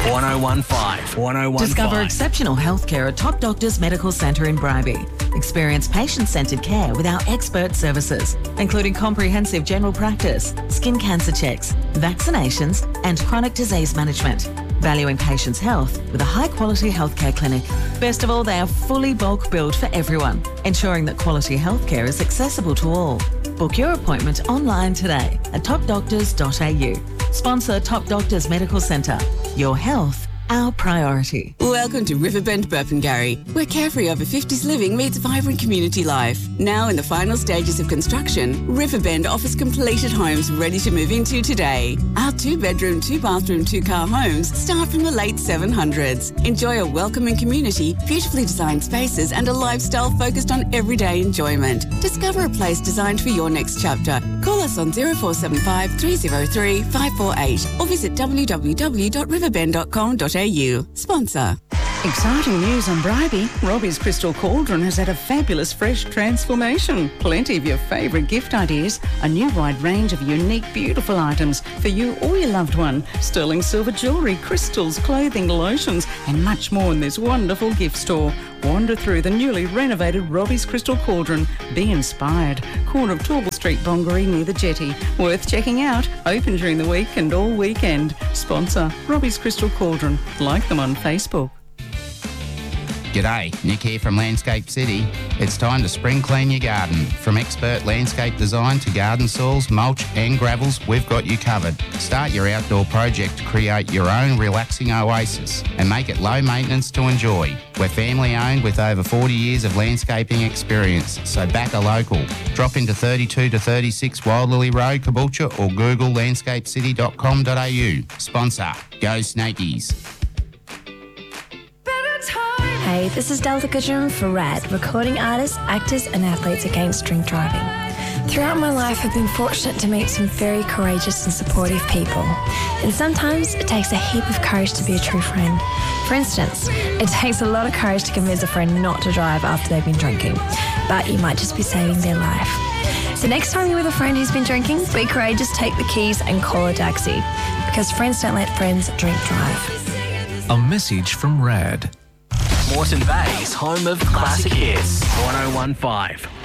1015. 1015. Discover exceptional healthcare at Top Doctors Medical Centre in Bribie. Experience patient-centred care with our expert services, including comprehensive general practice, skin cancer checks, vaccinations, and chronic disease management. Valuing patients' health with a high-quality healthcare clinic. Best of all, they are fully bulk billed for everyone, ensuring that quality healthcare is accessible to all. Book your appointment online today at topdoctors.au. Sponsor Top Doctors Medical Centre. Your health, our priority. Welcome to Riverbend Burpengary, where carefree over 50s living meets vibrant community life. Now in the final stages of construction, Riverbend offers completed homes ready to move into today. Our 2-bedroom, 2-bathroom, 2-car homes start from the late 700s. Enjoy a welcoming community, beautifully designed spaces and a lifestyle focused on everyday enjoyment. Discover a place designed for your next chapter. Call us on 0475 303 548 or visit www.riverbend.com.au. Sponsor. Exciting news on Bribie. Robbie's Crystal Cauldron has had a fabulous fresh transformation. Plenty of your favourite gift ideas, a new wide range of unique, beautiful items for you or your loved one. Sterling silver jewellery, crystals, clothing, lotions and much more in this wonderful gift store. Wander through the newly renovated Robbie's Crystal Cauldron. Be inspired. Corner of Torble Street, Bongaree near the jetty. Worth checking out. Open during the week and all weekend. Sponsor Robbie's Crystal Cauldron. Like them on Facebook. G'day, Nick here from Landscape City. It's time to spring clean your garden. From expert landscape design to garden soils, mulch and gravels, we've got you covered. Start your outdoor project to create your own relaxing oasis and make it low maintenance to enjoy. We're family owned with over 40 years of landscaping experience, so back a local. Drop into 32 to 36 Wild Lily Road, Caboolture or Google landscapecity.com.au. Sponsor, Go Snakies. Hey, this is Delta Kajum for RAD, recording artists, actors and athletes against drink driving. Throughout my life, I've been fortunate to meet some very courageous and supportive people. And sometimes it takes a heap of courage to be a true friend. For instance, it takes a lot of courage to convince a friend not to drive after they've been drinking, but you might just be saving their life. So next time you're with a friend who's been drinking, be courageous, take the keys and call a taxi, because friends don't let friends drink drive. A message from RAD. Moreton Bay's home of classic hits. 1015.